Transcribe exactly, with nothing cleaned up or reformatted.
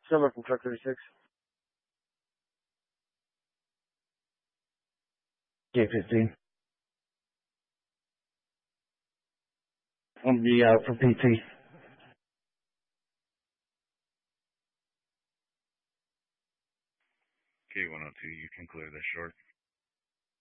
Summer from truck thirty-six. J fifteen. I'm gonna be out for P T. K one oh two, you can clear this short.